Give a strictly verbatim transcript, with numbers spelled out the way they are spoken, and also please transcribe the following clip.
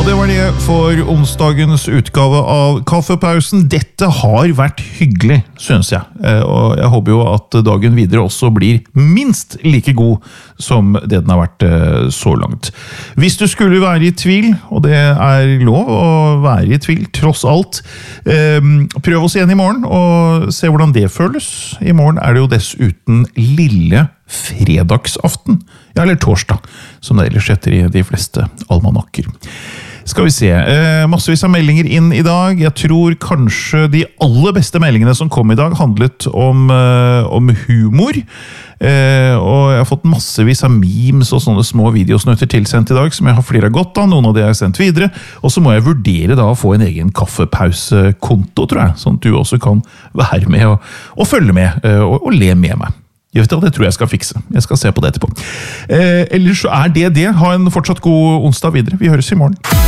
det var det for onsdagens utgave av Kaffepausen. Dette har vært hyggelig, synes jeg. Og jeg håper jo at dagen videre også blir minst like god som det den har vært så langt. Hvis du skulle være i tvil, og det er lov å være i tvil, tross alt, prøv oss igjen i morgen og se hvordan det føles. I morgen er det jo dessuten lille fredagsaften, ja, eller torsdag, som det ellers heter i de fleste almanakker. Skal vi se, eh, massevis av meldinger inn i dag. Jeg tror kanskje de aller beste meldingene som kom i dag handlet om, eh, om humor. Eh, og jeg har fått massevis av memes og sånne små videosnutter tilsendt i dag, som jeg har flere godt av. Noen av det har jeg sendt videre. Og så må jeg vurdere da å få en egen kaffepausekonto, tror jeg, sånn at du også kan være med og, og følge med eh, og, og le med meg. Jeg vet, det tror jeg skal fikse. Jeg skal se på det etterpå. Eh, ellers så er det det. Ha en fortsatt god onsdag videre. Vi høres i morgen.